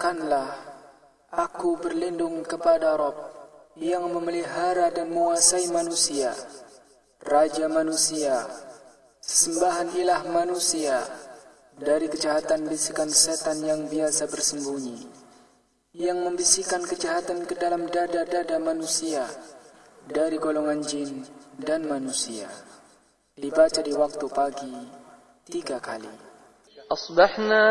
Katakanlah, aku berlindung kepada Rabb yang memelihara dan menguasai manusia, Raja manusia, sesembahan ilah manusia, dari kejahatan bisikan setan yang biasa bersembunyi, yang membisikkan kejahatan ke dalam dada-dada manusia, dari golongan jin dan manusia. Dibaca di waktu pagi 3 kali.